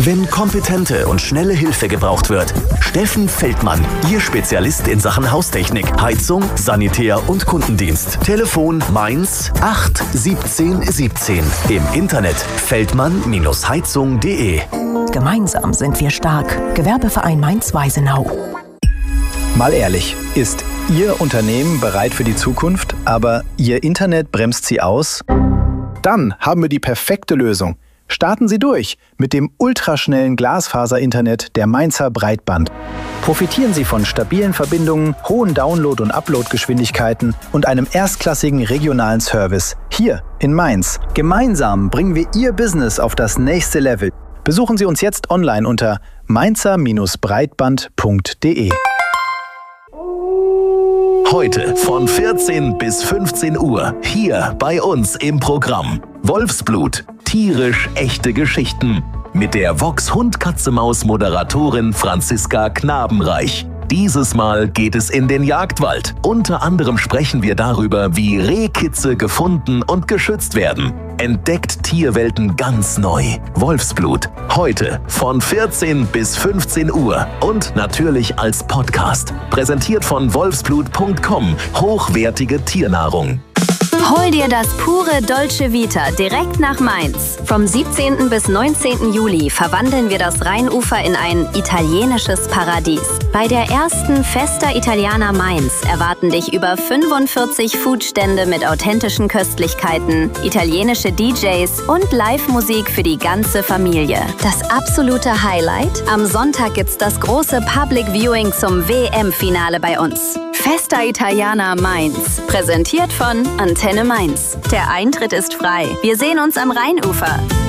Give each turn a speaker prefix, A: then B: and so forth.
A: Wenn kompetente und schnelle Hilfe gebraucht wird, Steffen Feldmann, Ihr Spezialist in Sachen Haustechnik, Heizung, Sanitär und Kundendienst. Telefon Mainz 8 17 17. Im Internet feldmann-heizung.de.
B: Gemeinsam sind wir stark. Gewerbeverein Mainz-Weisenau.
C: Mal ehrlich, ist Ihr Unternehmen bereit für die Zukunft, aber Ihr Internet bremst Sie aus? Dann haben wir die perfekte Lösung. Starten Sie durch mit dem ultraschnellen Glasfaser-Internet der Mainzer Breitband. Profitieren Sie von stabilen Verbindungen, hohen Download- und Upload-Geschwindigkeiten und einem erstklassigen regionalen Service hier in Mainz. Gemeinsam bringen wir Ihr Business auf das nächste Level. Besuchen Sie uns jetzt online unter mainzer-breitband.de.
A: Heute von 14 bis 15 Uhr hier bei uns im Programm. Wolfsblut, tierisch echte Geschichten. Mit der Vox-Hund-Katze-Maus-Moderatorin Franziska Knabenreich. Dieses Mal geht es in den Jagdwald. Unter anderem sprechen wir darüber, wie Rehkitze gefunden und geschützt werden. Entdeckt Tierwelten ganz neu. Wolfsblut. Heute von 14 bis 15 Uhr. Und natürlich als Podcast. Präsentiert von wolfsblut.com. Hochwertige Tiernahrung.
D: Hol dir das pure Dolce Vita direkt nach Mainz. Vom 17. bis 19. Juli verwandeln wir das Rheinufer in ein italienisches Paradies. Bei der ersten Festa Italiana Mainz erwarten dich über 45 Foodstände mit authentischen Köstlichkeiten, italienische DJs und Live-Musik für die ganze Familie. Das absolute Highlight? Am Sonntag gibt's das große Public Viewing zum WM-Finale bei uns. Festa Italiana Mainz, präsentiert von Antenne Mainz. Der Eintritt ist frei. Wir sehen uns am Rheinufer.